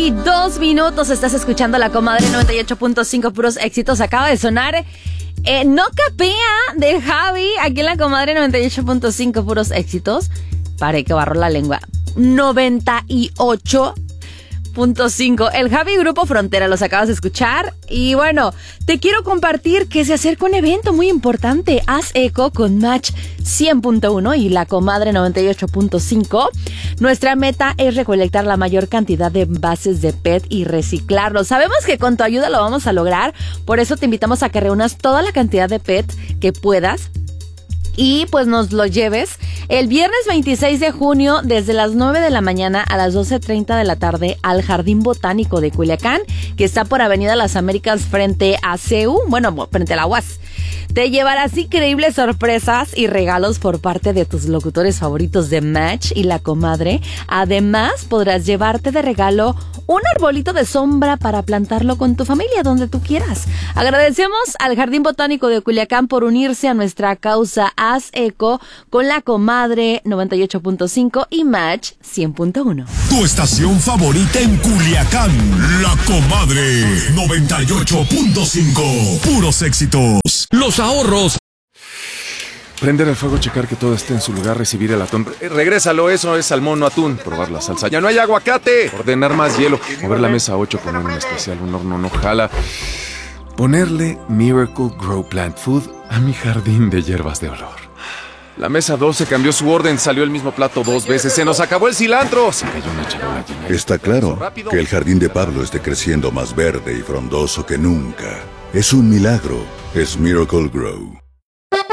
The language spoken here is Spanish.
22 minutos. Estás escuchando La Comadre 98.5, puros éxitos. Acaba de sonar No Capea de Javi aquí en La Comadre 98.5, puros éxitos. Paré que barro la lengua. 98.5. El Javi Grupo Frontera, los acabas de escuchar. Y bueno, te quiero compartir que se acerca un evento muy importante. Haz eco con Match 100.1 y La Comadre 98.5. Nuestra meta es recolectar la mayor cantidad de envases de PET y reciclarlos. Sabemos que con tu ayuda lo vamos a lograr. Por eso te invitamos a que reúnas toda la cantidad de PET que puedas y pues nos lo lleves el viernes 26 de junio desde las 9 de la mañana a las 12:30 de la tarde al Jardín Botánico de Culiacán, que está por Avenida Las Américas frente a CEU, frente a la UAS. Te llevarás increíbles sorpresas y regalos por parte de tus locutores favoritos de Match y La Comadre. Además, podrás llevarte de regalo un arbolito de sombra para plantarlo con tu familia donde tú quieras. Agradecemos al Jardín Botánico de Culiacán por unirse a nuestra causa Haz Eco con La Comadre 98.5 y Match 100.1. Tu estación favorita en Culiacán, La Comadre 98.5. Puros éxitos. Los ahorros. Prender el fuego, checar que todo esté en su lugar, recibir el atún. Regrésalo, eso es salmón, no atún. Probar la salsa. ¡Ya no hay aguacate! Ordenar más hielo. Mover la mesa 8, poner un especial, un horno no jala. Ponerle Miracle Grow Plant Food a mi jardín de hierbas de olor. La mesa 12 cambió su orden, salió el mismo plato 2 veces. ¡Se nos acabó el cilantro! Se cayó una charola llena. Está claro que el jardín de Pablo esté creciendo más verde y frondoso que nunca. Es un milagro. Es Miracle Grow.